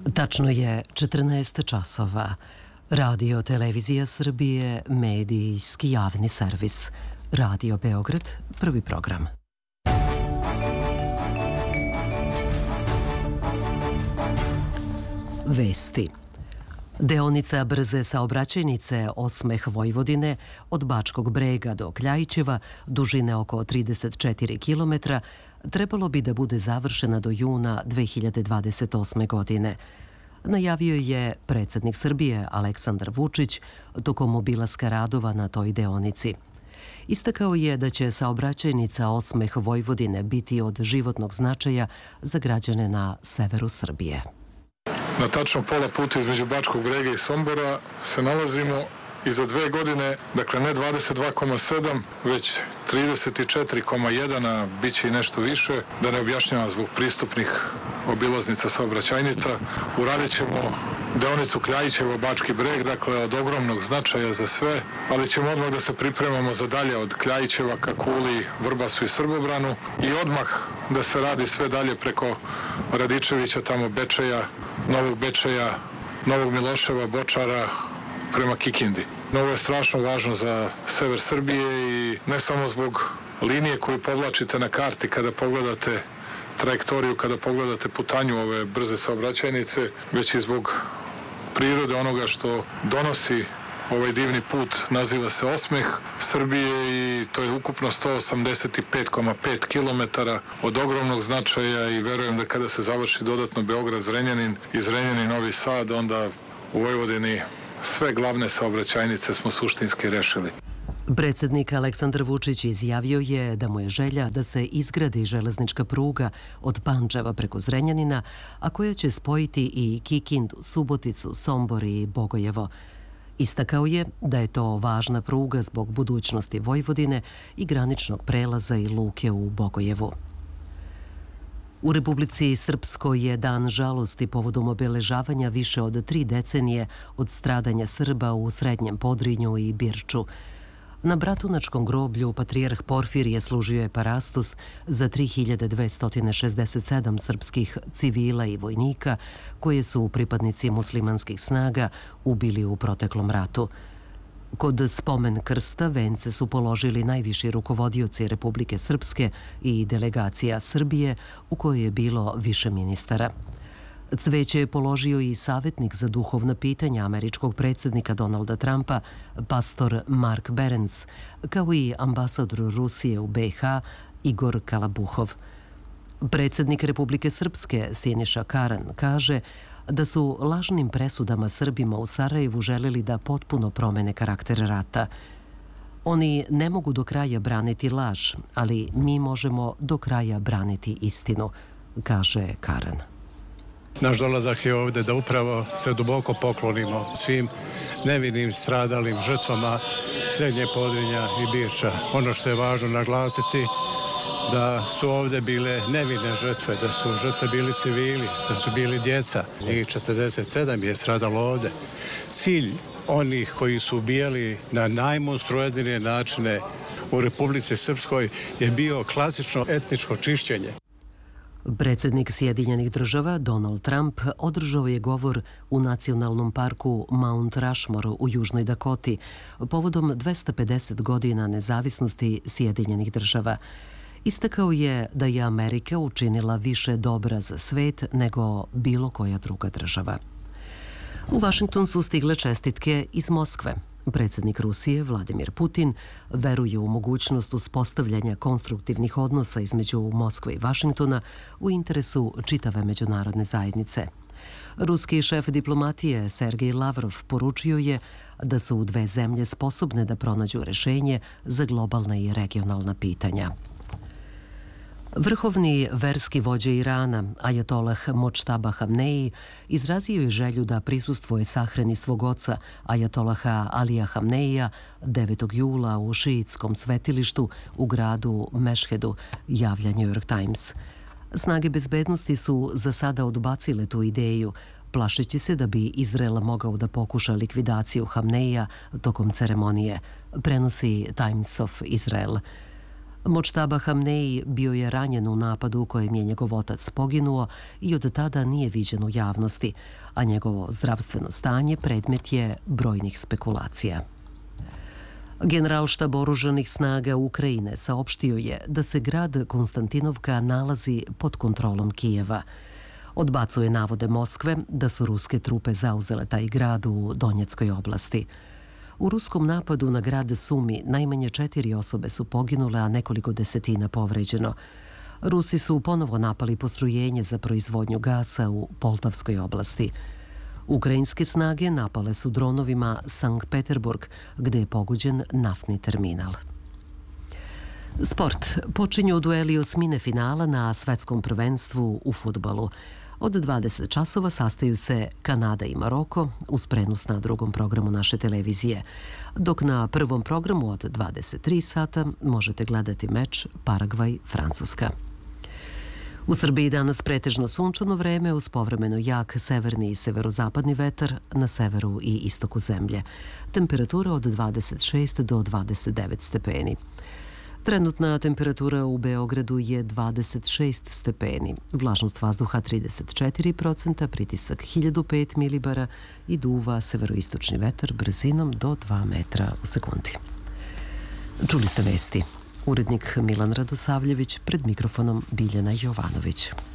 Tačno je 14 časova. Radio Televizija Srbije, medijski javni servis. Radio Beograd, prvi program. Vesti. Deonica brze saobraćajnice Osmeh Vojvodine od Bačkog Brega do Kljajićeva, dužine oko 34 km, trebalo bi da bude završena do juna 2028. godine. Najavio je predsjednik Srbije Aleksandar Vučić tokom obilaska radova na toj deonici. Istakao je da će saobraćajnica Osmeh Vojvodine biti od životnog značaja za građane na severu Srbije. Na tačno pola puta između Bačkog Brega i Sombora se nalazimo i za 2 godine, dakle ne 22,7, već 34,1, a bit će i nešto više, da ne objašnjavam zbog pristupnih obilaznica saobraćajnica. Uradit ćemo deonicu Kljajićevo-Bački Breg, dakle od ogromnog značaja za sve, ali ćemo odmah da se pripremamo za dalje od Kljajićeva ka Kuli, Vrbasu i Srbobranu i odmah da se radi sve dalje preko Radičevića, tamo Bečeja, Novog Bečeja, Novog Miloševa, Bočara, prema Kikindi. Ovo je strašno važno za sever Srbije i ne samo zbog linije koju povlačite na karti kada pogledate trajektoriju, kada pogledate putanju ove brze saobraćajnice, već i zbog prirode onoga što donosi ovaj divni put. Naziva se Osmeh Srbije i to je ukupno 185,5 km od ogromnog značaja i verujem da kada se završi dodatno Beograd-Zrenjanin i Zrenjanin-Novi Sad, onda u Vojvodini sve glavne saobraćajnice smo suštinski rešili. Predsjednik Aleksandar Vučić izjavio je da mu je želja da se izgradi železnička pruga od Pančeva preko Zrenjanina, a koja će spojiti i Kikindu, Suboticu, Sombor i Bogojevo. Istakao je da je to važna pruga zbog budućnosti Vojvodine i graničnog prelaza i luke u Bogojevu. U Republici Srpskoj je dan žalosti povodom obeležavanja više od 3 decenije od stradanja Srba u Srednjem Podrinju i Birču. Na Bratunačkom groblju patrijarh Porfirije služio je parastos za 3267 srpskih civila i vojnika koje su pripadnici muslimanskih snaga ubili u proteklom ratu. Kod spomen krsta vence su položili najviši rukovodioci Republike Srpske i delegacija Srbije u kojoj je bilo više ministara. Cveće je položio i savjetnik za duhovna pitanja američkog predsjednika Donalda Trumpa, pastor Mark Berenc, kao i ambasador Rusije u BiH Igor Kalabuhov. Predsjednik Republike Srpske Siniša Karan kaže da su lažnim presudama Srbima u Sarajevu želeli da potpuno promene karakter rata. Oni ne mogu do kraja braniti laž, ali mi možemo do kraja braniti istinu, kaže Karan. Naš dolazak je ovdje da upravo se duboko poklonimo svim nevinim stradalim žrtvama Srednje Podrinja i Birča. Ono što je važno naglasiti da su ovdje bile nevine žrtve, da su žrtve bili civili, da su bili djeca. I 47 je stradalo ovdje. Cilj onih koji su ubijali na najmonstruoznije načine u Republici Srpskoj je bio klasično etničko čišćenje. Predsjednik Sjedinjenih Država Donald Trump održao je govor u nacionalnom parku Mount Rushmore u Južnoj Dakoti povodom 250 godina nezavisnosti Sjedinjenih Država. Istakao je da je Amerika učinila više dobra za svet nego bilo koja druga država. U Vašington su stigle čestitke iz Moskve. Predsjednik Rusije Vladimir Putin veruje u mogućnost uspostavljanja konstruktivnih odnosa između Moskve i Vašingtona u interesu čitave međunarodne zajednice. Ruski šef diplomatije Sergej Lavrov poručio je da su dve zemlje sposobne da pronađu rešenje za globalna i regionalna pitanja. Vrhovni verski vođa Irana, ajatolah Močtaba Hamneji, izrazio je želju da prisustvuje sahrani svog oca, ajatolaha Alija Hamneija, 9. jula u šiitskom svetilištu u gradu Mešhedu, javlja New York Times. Snage bezbednosti su za sada odbacile tu ideju, plašeći se da bi Izrael mogao da pokuša likvidaciju Hamneija tokom ceremonije, prenosi Times of Israel. Močtaba Hamneji bio je ranjen u napadu u kojem je njegov otac poginuo i od tada nije viđen u javnosti, a njegovo zdravstveno stanje predmet je brojnih spekulacija. Generalštab oružanih snaga Ukrajine saopštio je da se grad Konstantinovka nalazi pod kontrolom Kijeva. Odbacuje navode Moskve da su ruske trupe zauzele taj grad u Donjeckoj oblasti. U ruskom napadu na grad Sumi najmanje 4 osobe su poginule, a nekoliko desetina povređeno. Rusi su ponovo napali postrojenje za proizvodnju gasa u Poltavskoj oblasti. Ukrajinske snage napale su dronovima Sankt Peterburg, gde je pogođen naftni terminal. Sport. Počinju dueli osmine finala na svetskom prvenstvu u fudbalu. Od 20 časova sastaju se Kanada i Maroko uz prenos na drugom programu naše televizije, dok na prvom programu od 23 sata možete gledati meč Paragvaj-Francuska. U Srbiji danas pretežno sunčano vreme uz povremeno jak severni i severozapadni vetar na severu i istoku zemlje. Temperatura od 26 do 29 stepeni. Trenutna temperatura u Beogradu je 26 stepeni, vlažnost vazduha 34%, pritisak 1005 milibara i duva severoistočni vetar brzinom do 2 metra u sekundi. Čuli ste vesti. Urednik Milan Radosavljević, pred mikrofonom Biljana Jovanović.